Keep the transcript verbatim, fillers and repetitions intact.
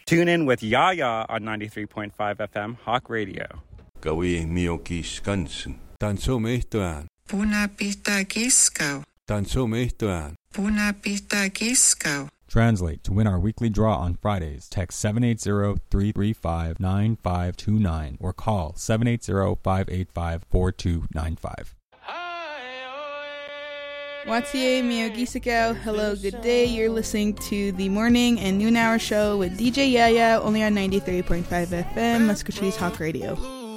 Tune in with Yaya on ninety-three point five F M Hawk Radio. Gawi Miyoki Skansen. Tanso mehtoan. Puna pita kiskau. Tanso mehtoan. Puna pita kiskau. Translate. To win our weekly draw on Fridays, text seven eight zero, three three five, nine five two nine or call seven eight zero, five eight five, four two nine five. Watie Miyogisiko, hello, good day. You're listening to the morning and noon hour show with D J Yaya, only on ninety-three point five F M, Muscatine Hawk Radio.